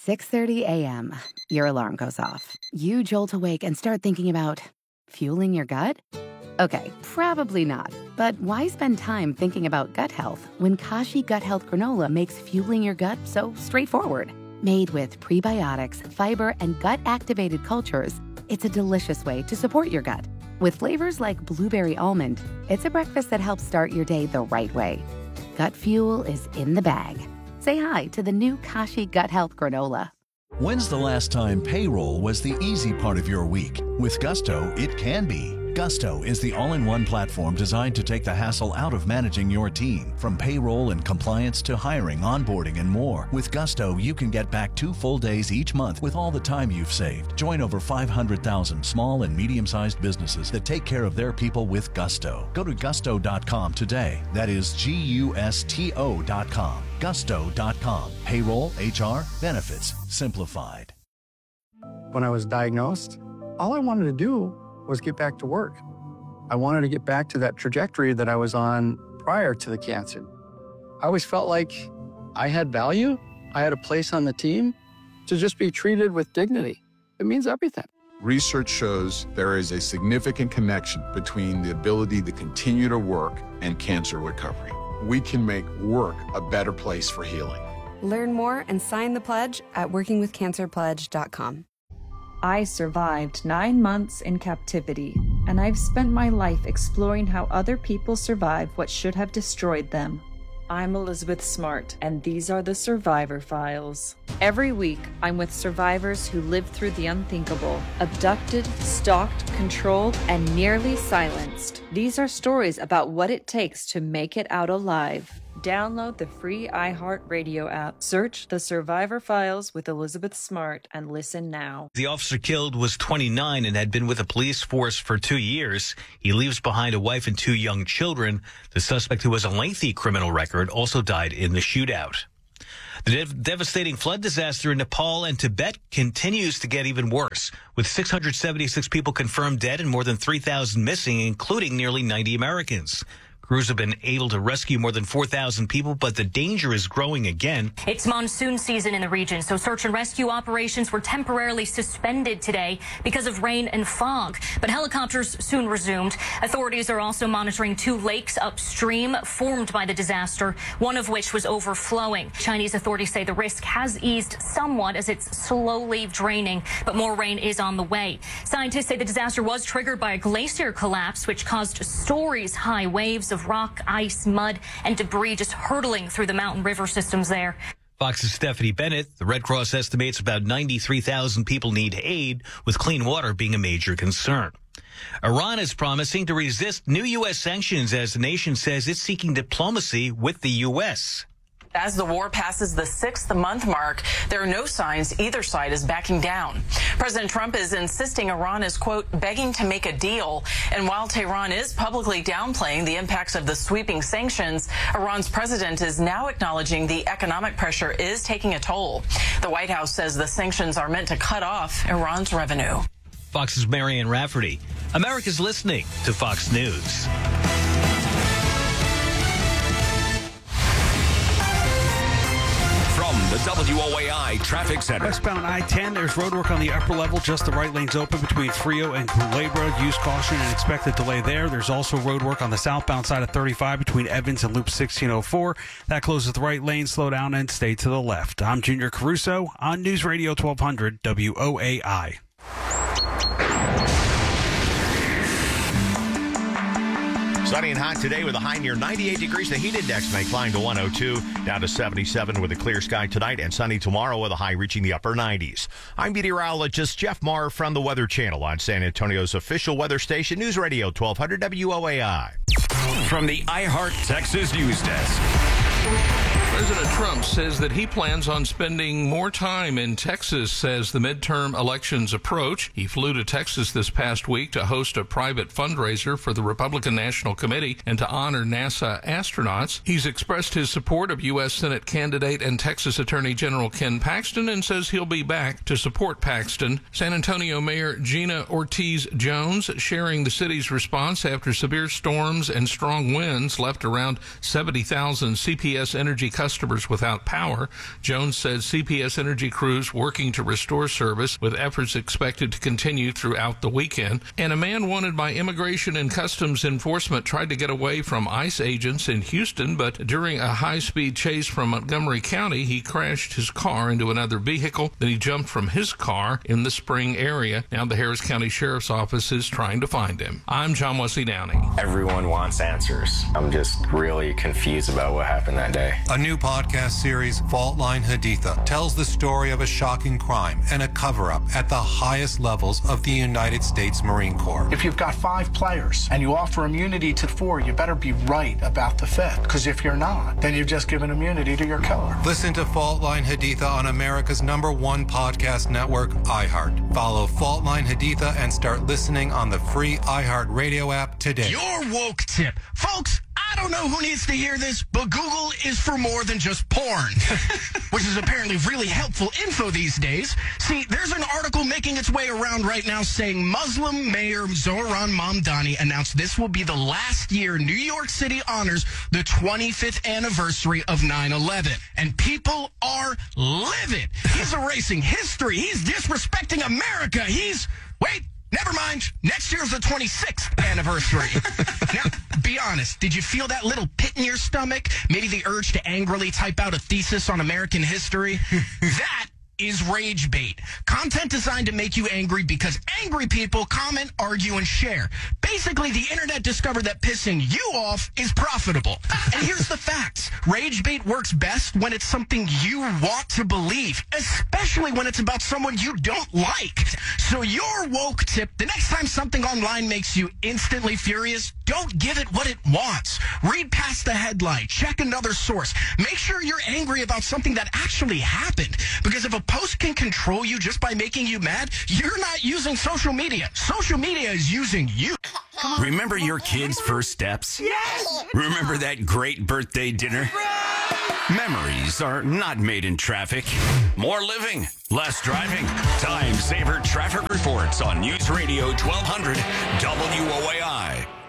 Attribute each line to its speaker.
Speaker 1: 6:30 a.m. Your alarm goes off. You jolt awake and start thinking about fueling your gut? Okay, probably not. But why spend time thinking about gut health when Kashi Gut Health Granola makes fueling your gut so straightforward? Made with prebiotics, fiber, and gut-activated cultures, it's a delicious way to support your gut. With flavors like blueberry almond, it's a breakfast that helps start your day the right way. Gut fuel is in the bag. Say hi to the new Kashi Gut Health Granola.
Speaker 2: When's the last time payroll was the easy part of your week? With Gusto, it can be. Gusto is the all-in-one platform designed to take the hassle out of managing your team. From payroll and compliance to hiring, onboarding, and more. With Gusto, you can get back 2 full days each month with all the time you've saved. Join over 500,000 small and medium-sized businesses that take care of their people with Gusto. Go to gusto.com today. That is GUSTO.com. Gusto.com. Payroll, HR, benefits, simplified.
Speaker 3: When I was diagnosed, all I wanted to do was get back to work. I wanted to get back to that trajectory that I was on prior to the cancer. I always felt like I had value. I had a place on the team. To just be treated with dignity, it means everything.
Speaker 4: Research shows there is a significant connection between the ability to continue to work and cancer recovery. We can make work a better place for healing.
Speaker 5: Learn more and sign the pledge at workingwithcancerpledge.com.
Speaker 6: I survived 9 months in captivity, and I've spent my life exploring how other people survive what should have destroyed them. I'm Elizabeth Smart, and these are the Survivor Files. Every week, I'm with survivors who lived through the unthinkable, abducted, stalked, controlled, and nearly silenced. These are stories about what it takes to make it out alive. Download the free iHeartRadio app. Search The Survivor Files with Elizabeth Smart and listen now.
Speaker 7: The officer killed was 29 and had been with the police force for 2 years. He leaves behind a wife and 2 young children. The suspect, who has a lengthy criminal record, also died in the shootout. The devastating flood disaster in Nepal and Tibet continues to get even worse, with 676 people confirmed dead and more than 3,000 missing, including nearly 90 Americans. Crews have been able to rescue more than 4,000 people, but the danger is growing again.
Speaker 8: It's monsoon season in the region, so search and rescue operations were temporarily suspended today because of rain and fog. But helicopters soon resumed. Authorities are also monitoring 2 lakes upstream formed by the disaster, one of which was overflowing. Chinese authorities say the risk has eased somewhat as it's slowly draining, but more rain is on the way. Scientists say the disaster was triggered by a glacier collapse, which caused stories-high waves of rock, ice, mud, and debris just hurtling through the mountain river systems there.
Speaker 7: Fox's Stephanie Bennett. The Red Cross estimates about 93,000 people need aid, with clean water being a major concern. Iran is promising to resist new U.S. sanctions as the nation says it's seeking diplomacy with the U.S.
Speaker 9: As the war passes the 6th-month mark, there are no signs either side is backing down. President Trump is insisting Iran is, quote, begging to make a deal. And while Tehran is publicly downplaying the impacts of the sweeping sanctions, Iran's president is now acknowledging the economic pressure is taking a toll. The White House says the sanctions are meant to cut off Iran's revenue.
Speaker 7: Fox's Marianne Rafferty. America's listening to Fox News.
Speaker 10: The WOAI Traffic Center.
Speaker 11: Westbound I-10, there's roadwork on the upper level. Just the right lane's open between Frio and Culebra. Use caution and expect a delay there. There's also roadwork on the southbound side of 35 between Evans and Loop 1604. That closes the right lane. Slow down and stay to the left. I'm Junior Caruso on News Radio 1200 WOAI.
Speaker 10: Sunny and hot today with a high near 98 degrees. The heat index may climb to 102, down to 77 with a clear sky tonight, and sunny tomorrow with a high reaching the upper 90s. I'm meteorologist Jeff Marr from the Weather Channel on San Antonio's official weather station, News Radio 1200 WOAI.
Speaker 12: From the iHeart Texas News Desk.
Speaker 13: President Trump says that he plans on spending more time in Texas as the midterm elections approach. He flew to Texas this past week to host a private fundraiser for the Republican National Committee and to honor NASA astronauts. He's expressed his support of U.S. Senate candidate and Texas Attorney General Ken Paxton and says he'll be back to support Paxton. San Antonio Mayor Gina Ortiz Jones sharing the city's response after severe storms and strong winds left around 70,000 CPS Energy customers customers without power. Jones said CPS Energy crews working to restore service, with efforts expected to continue throughout the weekend. And a man wanted by Immigration and Customs Enforcement tried to get away from ICE agents in Houston, but during a high-speed chase from Montgomery County, he crashed his car into another vehicle. Then he jumped from his car in the Spring area. Now the Harris County Sheriff's Office is trying to find him. I'm John Wesley Downing.
Speaker 14: Everyone wants answers. I'm just really confused about what happened that day.
Speaker 15: A new podcast series, Fault Line Haditha, tells the story of a shocking crime and a cover-up at the highest levels of the United States Marine Corps.
Speaker 16: If you've got 5 players and you offer immunity to 4, you better be right about the 5th, because if you're not, then you've just given immunity to your killer.
Speaker 15: Listen to Fault Line Haditha on America's #1 podcast network, iHeart. Follow Fault Line Haditha and start listening on the free iHeart Radio app today.
Speaker 17: Your woke tip. Folks, I don't know who needs to hear this, but Google is for more than just porn, which is apparently really helpful info these days. See, there's an article making its way around right now saying Muslim Mayor Zohran Mamdani announced this will be the last year New York City honors the 25th anniversary of 9/11. And people are livid. He's erasing history. He's disrespecting America. Wait. Never mind. Next year's the 26th anniversary. Now, be honest. Did you feel that little pit in your stomach? Maybe the urge to angrily type out a thesis on American history? That is rage bait. Content designed to make you angry because angry people comment, argue, and share. Basically, the internet discovered that pissing you off is profitable. And here's the facts. Rage bait works best when it's something you want to believe, especially when it's about someone you don't like. So your woke tip, the next time something online makes you instantly furious, don't give it what it wants. Read past the headline. Check another source. Make sure you're angry about something that actually happened. Because if a post can control you just by making you mad, you're not using social media. Social media is using you.
Speaker 12: Remember your kids' first steps?
Speaker 17: Yes!
Speaker 12: Remember that great birthday dinner? Memories are not made in traffic. More living, less driving. Time Saver Traffic Reports on News Radio 1200 WOAI.